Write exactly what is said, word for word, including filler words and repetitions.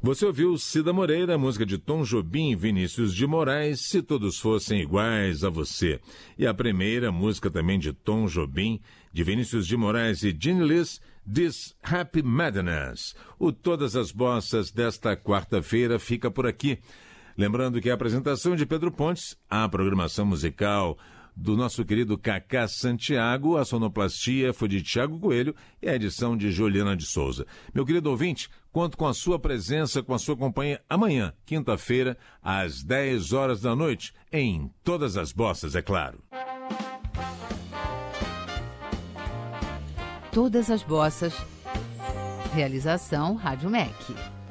Você ouviu Cida Moreira, música de Tom Jobim e Vinícius de Moraes, Se Todos Fossem Iguais a Você. E a primeira música também de Tom Jobim, de Vinícius de Moraes e Gene Liz, This Happy Madness. O Todas as Bossas desta quarta-feira fica por aqui. Lembrando que a apresentação de Pedro Pontes, a programação musical do nosso querido Cacá Santiago, a sonoplastia foi de Thiago Coelho e a edição de Juliana de Souza. Meu querido ouvinte, conto com a sua presença, com a sua companhia amanhã, quinta-feira, às dez horas da noite, em Todas as Bossas, é claro. Todas as Bossas. Realização Rádio M E C.